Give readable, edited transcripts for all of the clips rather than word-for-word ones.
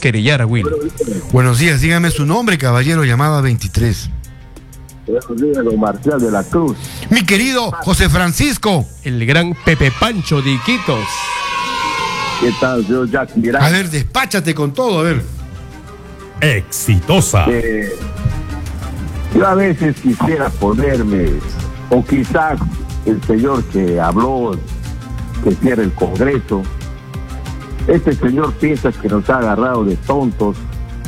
querellar a Willy. Buenos días, dígame su nombre, caballero, llamada 23. Buenos días, don Marcial de la Cruz. Mi querido José Francisco. El gran Pepe Pancho de Iquitos. ¿Qué tal, señor Jack Miranda? A ver, despáchate con todo, a ver. Exitosa. Yo a veces quisiera ponerme, o quizás el señor que habló, que cierra el Congreso, este señor piensa que nos ha agarrado de tontos,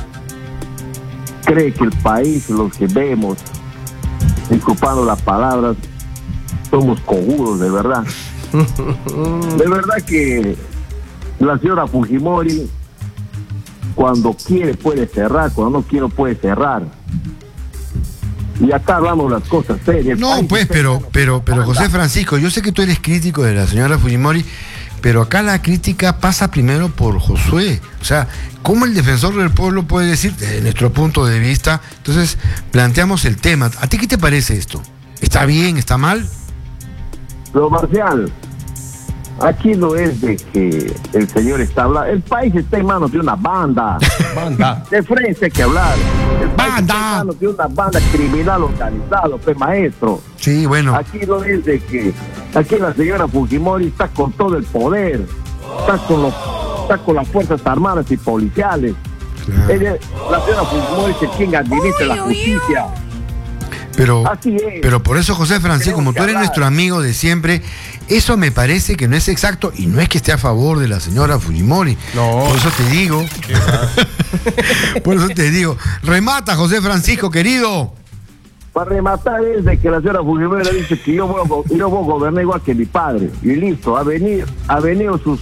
cree que el país, los que vemos, disculpando las palabras, somos cojudos, de verdad. De verdad que la señora Fujimori, cuando quiere puede cerrar, cuando no quiere puede cerrar. Y acá hablamos las cosas serias. No, pues, pero José Francisco, yo sé que tú eres crítico de la señora Fujimori, pero acá la crítica pasa primero por Josué. O sea, ¿cómo el defensor del pueblo puede decir, desde nuestro punto de vista? Entonces, planteamos el tema. ¿A ti qué te parece esto? ¿Está bien? ¿Está mal? Pero Marcial, aquí no es de que el señor está hablando. El país está en manos de una banda. De frente hay que hablar. El país está en manos de una banda criminal organizada, pues, maestro. Sí, bueno. Aquí no es de que... Aquí la señora Fujimori está con todo el poder. Está con las Fuerzas Armadas y policiales. Claro. La señora Fujimori es quien administra la justicia. Pero por eso, José Francisco, como tú eres nuestro amigo de siempre, eso me parece que no es exacto, y no es que esté a favor de la señora Fujimori. No. Por eso te digo. Por eso te digo. Remata, José Francisco, querido. Para rematar es de que la señora Fujimori le dice que yo voy a gobernar igual que mi padre. Y listo, ha venido sus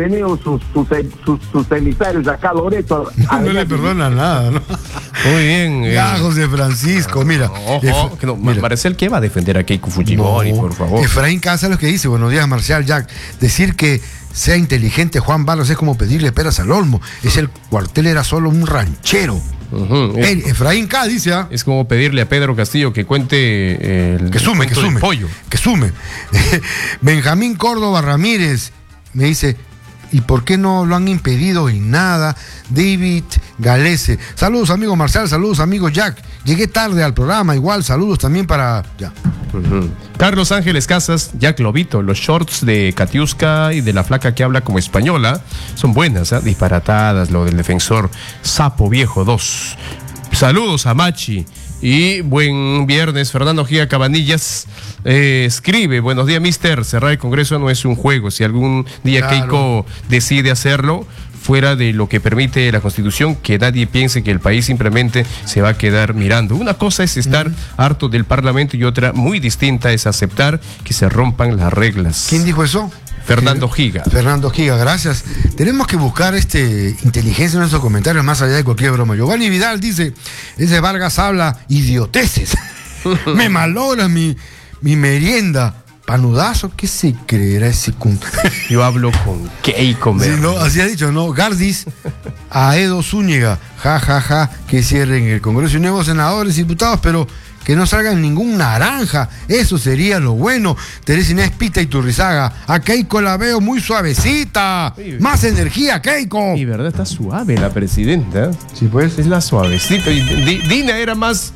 emisarios acá a Loreto. No le perdona nada, ¿no? Muy bien. Ya, José Francisco, mira. Ojo, que no, mira. Marcial, ¿qué va a defender a Keiko Fujimori, por favor? Efraín Casa lo que dice, buenos días, Marcial, Jack. Decir que sea inteligente Juan Barros es como pedirle peras al olmo. El cuartel era solo un ranchero. Efraín K dice, es como pedirle a Pedro Castillo que cuente el que sume pollo. Que sume. Benjamín Córdoba Ramírez me dice, ¿y por qué no lo han impedido en nada? David Galese, saludos amigo Marcial, saludos amigo Jack, llegué tarde al programa, igual saludos también para ya. Carlos Ángeles Casas, Jack Lobito, los shorts de Katiuska y de la flaca que habla como española son buenas, disparatadas, lo del defensor Sapo Viejo 2. Saludos a Machi. Y buen viernes, Fernando Giga Cabanillas escribe, buenos días, mister, cerrar el Congreso no es un juego, si algún día Keiko decide hacerlo, fuera de lo que permite la Constitución, que nadie piense que el país simplemente se va a quedar mirando. Una cosa es estar harto del Parlamento y otra muy distinta es aceptar que se rompan las reglas. ¿Quién dijo eso? Fernando Giga. Fernando Giga, gracias. Tenemos que buscar inteligencia en nuestros comentarios más allá de cualquier broma. Giovanni Vidal dice, ese Vargas habla idioteces. Me malogra mi merienda. Panudazo, ¿qué se creerá ese Yo hablo con Keiko. Sí, no, así ha dicho, ¿no? Gardis, a Edo Zúñiga, ja, que cierren el Congreso y nuevos senadores y diputados, pero que no salgan ningún naranja, eso sería lo bueno. Teresa Inés Pita y Turrizaga, a Keiko la veo muy suavecita, más energía, Keiko. Y verdad, está suave la presidenta. Sí, pues. Es la suavecita. Y Dina era más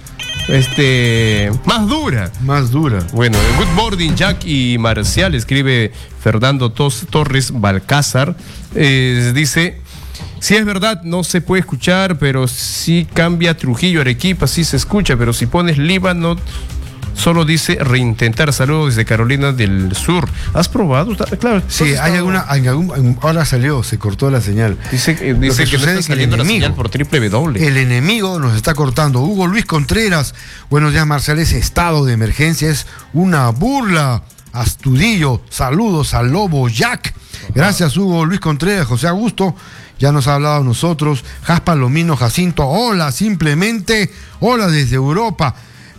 dura. Más dura. Bueno, good morning, Jack y Marcial, escribe Fernando Torres Balcázar. Dice, si es verdad, no se puede escuchar, pero si cambia Trujillo, Arequipa, sí se escucha, pero si pones Líbano, solo dice reintentar. Saludos desde Carolina del Sur. ¿Has probado? Claro. Sí, hay ahora salió, se cortó la señal. Dice que no está saliendo la señal por www. El enemigo nos está cortando. Hugo Luis Contreras, buenos días, Marcial, ese estado de emergencia es una burla. Astudillo, saludos al Lobo Jack. Gracias, Hugo Luis Contreras. José Augusto ya nos ha hablado a nosotros. Jaspa Lomino Jacinto, hola, simplemente hola desde Europa.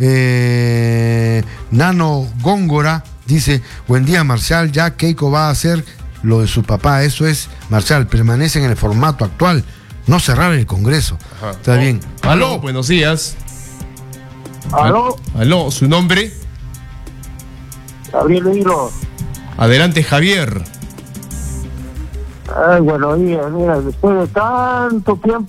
Nano Góngora dice, buen día, Marcial, ya Keiko va a hacer lo de su papá. Eso es, Marcial, permanecen en el formato actual, no cerrar el Congreso. Ajá. Está bien. Aló, buenos días. Aló, ¿su nombre? Gabriel Hilo. Adelante, Javier. Buenos días, mira, después de tanto tiempo